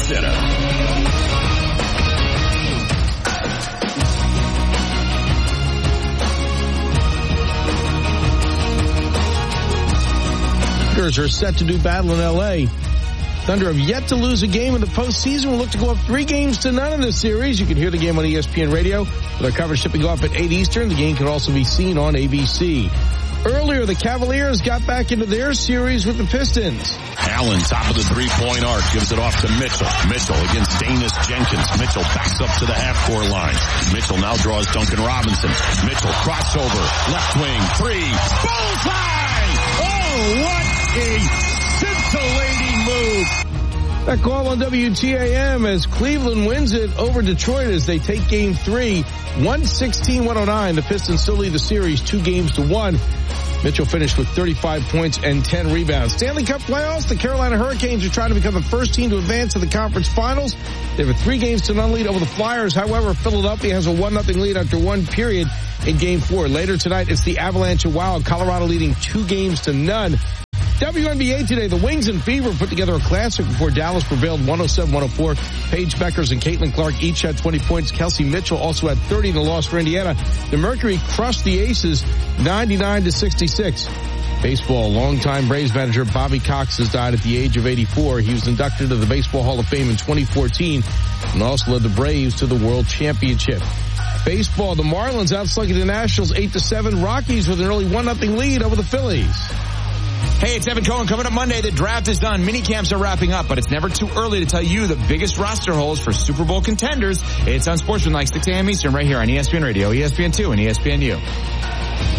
Center. Are set to do battle in L.A. Thunder have yet to lose a game in the postseason. Will look to go up 3-0 in this series. You can hear the game on ESPN Radio with our coverage tipping off at 8 Eastern. The game can also be seen on ABC. Earlier, the Cavaliers got back into their series with the Pistons. Allen, top of the three-point arc, gives it off to Mitchell. Mitchell against Danis Jenkins. Mitchell backs up to the half-court line. Mitchell now draws Duncan Robinson. Mitchell crossover, left wing, three, bullseye! Oh, what a scintillating move. That call on WTAM as Cleveland wins it over Detroit as they take game 3, 116-109. The Pistons still lead the series 2-1. Mitchell finished with 35 points and 10 rebounds. Stanley Cup playoffs, the Carolina Hurricanes are trying to become the first team to advance to the conference finals. They have a 3-0 lead over the Flyers. However, Philadelphia has a 1-0 lead after one period in game 4. Later tonight, it's the Avalanche and Wild. Colorado leading 2-0. WNBA today, the Wings and Fever put together a classic before Dallas prevailed 107-104. Paige Beckers and Caitlin Clark each had 20 points. Kelsey Mitchell also had 30 in the loss for Indiana. The Mercury crushed the Aces 99-66. Baseball, longtime Braves manager Bobby Cox has died at the age of 84. He was inducted to the Baseball Hall of Fame in 2014 and also led the Braves to the World Championship. Baseball, the Marlins outslugging the Nationals 8-7. Rockies with an early 1-0 lead over the Phillies. Hey, it's Evan Cohen. Coming up Monday, the draft is done. Mini camps are wrapping up, but it's never too early to tell you the biggest roster holes for Super Bowl contenders. It's on Sportsman like 6 a.m. Eastern right here on ESPN Radio, ESPN2, and ESPNU.